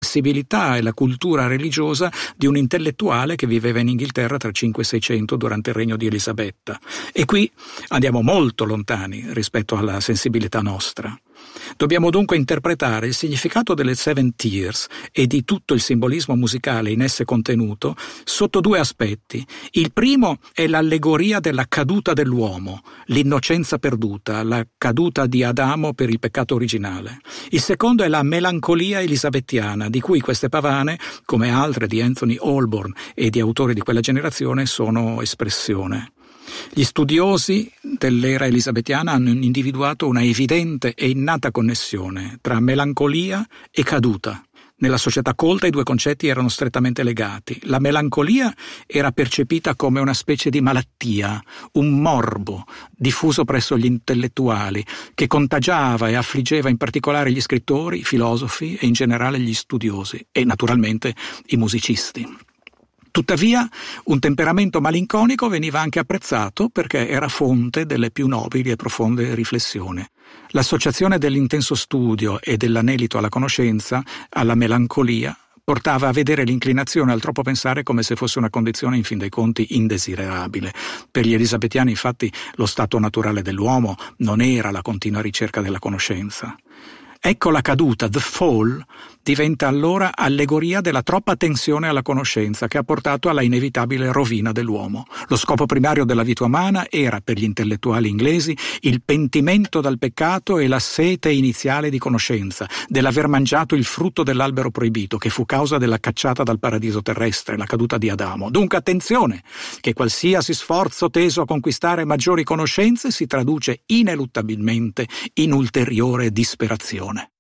sensibilità e la cultura religiosa di un intellettuale che viveva in Inghilterra tra 500 e 600 durante il regno di Elisabetta. E qui andiamo molto lontani rispetto alla sensibilità nostra. Dobbiamo dunque interpretare il significato delle Seven Tears e di tutto il simbolismo musicale in esse contenuto sotto due aspetti. Il primo è l'allegoria della caduta dell'uomo, l'innocenza perduta, la caduta di Adamo per il peccato originale. Il secondo è la melancolia elisabettiana, di cui queste pavane, come altre di Anthony Holborn e di autori di quella generazione, sono espressione. Gli studiosi dell'era elisabettiana hanno individuato una evidente e innata connessione tra melancolia e caduta. Nella società colta i due concetti erano strettamente legati. La melancolia era percepita come una specie di malattia, un morbo diffuso presso gli intellettuali, che contagiava e affliggeva in particolare gli scrittori, i filosofi e in generale gli studiosi e naturalmente i musicisti. Tuttavia, un temperamento malinconico veniva anche apprezzato perché era fonte delle più nobili e profonde riflessioni. L'associazione dell'intenso studio e dell'anelito alla conoscenza alla melancolia portava a vedere l'inclinazione al troppo pensare come se fosse una condizione in fin dei conti indesiderabile. Per gli elisabettiani, infatti, lo stato naturale dell'uomo non era la continua ricerca della conoscenza. Ecco la caduta, the fall, diventa allora allegoria della troppa tensione alla conoscenza che ha portato alla inevitabile rovina dell'uomo. Lo scopo primario della vita umana era, per gli intellettuali inglesi, il pentimento dal peccato e la sete iniziale di conoscenza, dell'aver mangiato il frutto dell'albero proibito, che fu causa della cacciata dal paradiso terrestre, la caduta di Adamo. Dunque attenzione, che qualsiasi sforzo teso a conquistare maggiori conoscenze si traduce ineluttabilmente in ulteriore disperazione.